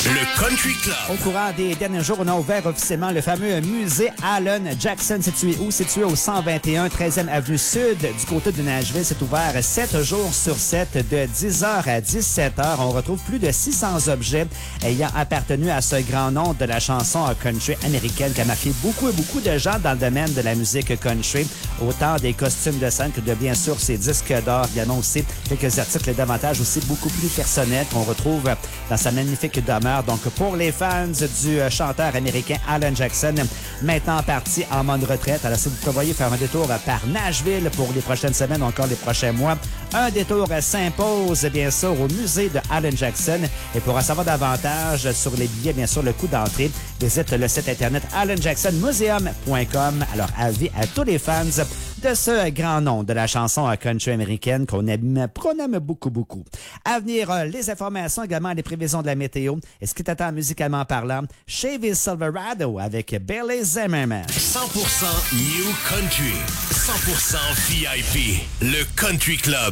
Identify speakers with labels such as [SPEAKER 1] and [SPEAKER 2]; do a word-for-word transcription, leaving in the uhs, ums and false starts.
[SPEAKER 1] Le Country Club.
[SPEAKER 2] Au courant des derniers jours, on a ouvert officiellement le fameux musée Alan Jackson, situé où? Situé au cent vingt et un treizième Avenue Sud du côté de Nashville. C'est ouvert sept jours sur sept de dix heures à dix-sept heures. On retrouve plus de six cents objets ayant appartenu à ce grand nom de la chanson country américaine qui a marqué beaucoup et beaucoup de gens dans le domaine de la musique country. Autant des costumes de scène que de, bien sûr, ses disques d'or. Il y en a aussi quelques articles davantage aussi beaucoup plus personnels qu'on retrouve dans sa magnifique demeure. Donc, pour les fans du chanteur américain Alan Jackson, maintenant parti en mode retraite. Alors, si vous prévoyez faire un détour par Nashville pour les prochaines semaines ou encore les prochains mois, un détour s'impose, bien sûr, au musée de Alan Jackson. Et pour en savoir davantage sur les billets, bien sûr, le coût d'entrée, visite le site internet alan jackson museum point com. Alors, avis à tous les fans de ce grand nom de la chanson country américaine qu'on aime, qu'on aime beaucoup, beaucoup. À venir, les informations, également les prévisions de la météo. Et ce qui t'attend musicalement parlant, Chevy Silverado avec Billy Zimmerman.
[SPEAKER 1] cent pour cent New Country, cent pour cent V I P, le Country Club.